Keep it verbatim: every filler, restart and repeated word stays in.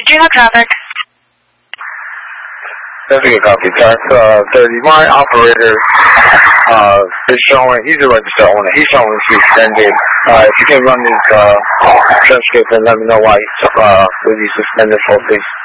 Juno traffic. That's a good copy. That's uh, thirty. My operator uh, is showing, he's a registered owner. He's showing he's suspended. Uh, if you can run his uh, transcript and let me know why he's uh, really suspended for, please.